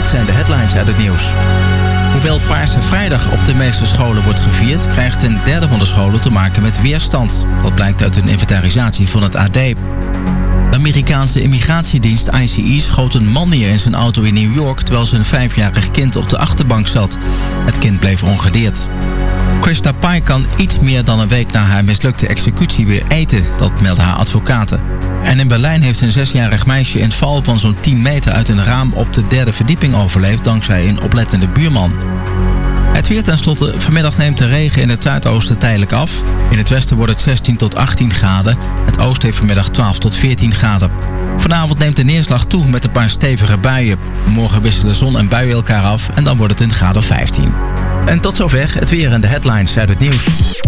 zijn de headlines uit het nieuws. Hoewel Paarse Vrijdag op de meeste scholen wordt gevierd, krijgt een derde van de scholen te maken met weerstand. Dat blijkt uit een inventarisatie van het AD. De Amerikaanse immigratiedienst ICE schoot een man neer in zijn auto in New York terwijl zijn 5-jarig kind op de achterbank zat. Het kind bleef ongedeerd. Krista Pai kan iets meer dan een week na haar mislukte executie weer eten, dat melden haar advocaten. En in Berlijn heeft een 6-jarig meisje een val van zo'n 10 meter uit een raam op de 3e verdieping overleefd dankzij een oplettende buurman. Het weer tenslotte. Vanmiddag neemt de regen in het zuidoosten tijdelijk af. In het westen wordt het 16 tot 18 graden. Het oosten heeft vanmiddag 12 tot 14 graden. Vanavond neemt de neerslag toe met een paar stevige buien. Morgen wisselen zon en buien elkaar af en dan wordt het een graad of 15. En tot zover het weer en de headlines uit het nieuws.